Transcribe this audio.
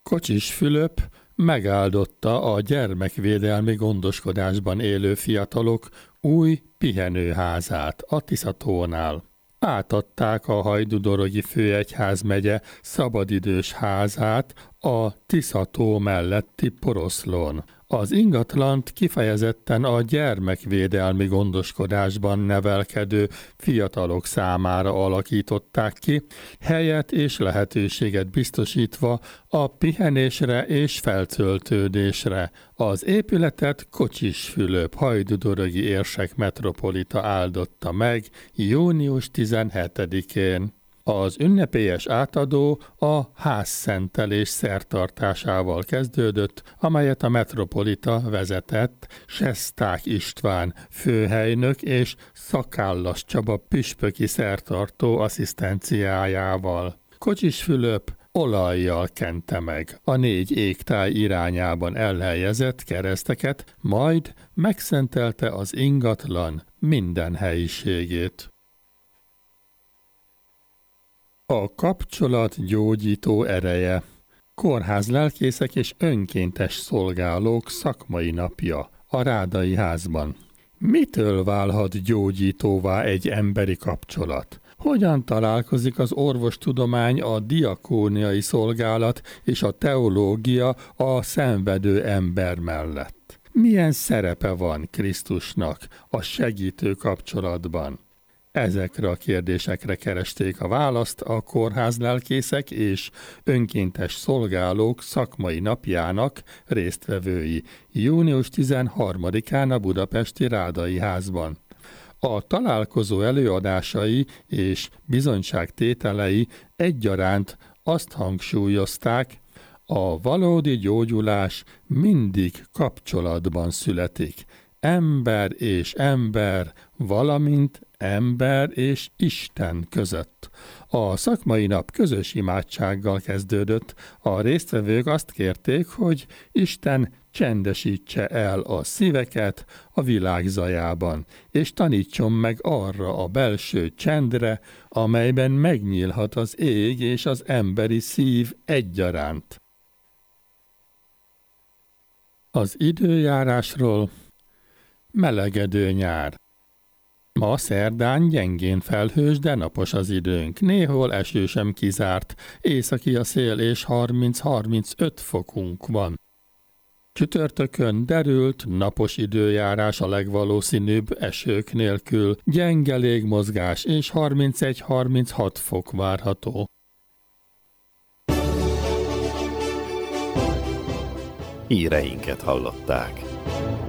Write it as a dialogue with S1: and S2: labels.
S1: Kocsis Fülöp megáldotta a gyermekvédelmi gondoskodásban élő fiatalok új pihenőházát a Tiszatónál. Átadták a Hajdúdorogi Főegyházmegye szabadidős házát a Tiszató melletti Poroszlón. Az ingatlant kifejezetten a gyermekvédelmi gondoskodásban nevelkedő fiatalok számára alakították ki, helyet és lehetőséget biztosítva a pihenésre és feltöltődésre. Az épületet Kocsis Fülöp hajdúdorogi érsek metropolita áldotta meg június 17-én. Az ünnepélyes átadó a házszentelés szertartásával kezdődött, amelyet a metropolita vezetett Sesták István főhelynök és Szakállas Csaba püspöki szertartó asszisztenciájával. Kocsis Fülöp olajjal kente meg a 4 égtáj irányában elhelyezett kereszteket, majd megszentelte az ingatlan minden helyiségét. A kapcsolat gyógyító ereje. Kórházlelkészek és önkéntes szolgálók szakmai napja a Rádai házban. Mitől válhat gyógyítóvá egy emberi kapcsolat? Hogyan találkozik az orvostudomány, a diakóniai szolgálat és a teológia a szenvedő ember mellett? Milyen szerepe van Krisztusnak a segítő kapcsolatban? Ezekre a kérdésekre keresték a választ a kórházlelkészek és önkéntes szolgálók szakmai napjának résztvevői június 13-án a budapesti Rádai házban. A találkozó előadásai és bizonyságtételei egyaránt azt hangsúlyozták, a valódi gyógyulás mindig kapcsolatban születik. Ember és ember, valamint ember és Isten között. A szakmai nap közös imádsággal kezdődött. A résztvevők azt kérték, hogy Isten csendesítse el a szíveket a világ zajában, és tanítson meg arra a belső csendre, amelyben megnyílhat az ég és az emberi szív egyaránt. Az időjárásról. Melegedő nyár. Ma szerdán gyengén felhős, de napos az időnk. Néhol eső sem kizárt. Északi a szél és 30-35 fokunk van. Csütörtökön derült, napos időjárás a legvalószínűbb esők nélkül. Gyenge légmozgás és 31-36 fok várható.
S2: Híreinket hallották.